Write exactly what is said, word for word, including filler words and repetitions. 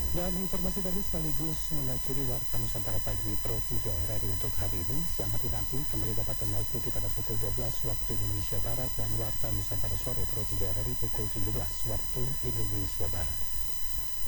Dan informasi tadi sekaligus mengakhiri Warta Nusantara Pagi Pro tiga R R I untuk hari ini. Siang hari nanti kembali dapat Anda ikuti pada pukul dua belas waktu Indonesia Barat dan Warta Nusantara Sore Pro tiga R R I pukul tujuh belas waktu Indonesia Barat.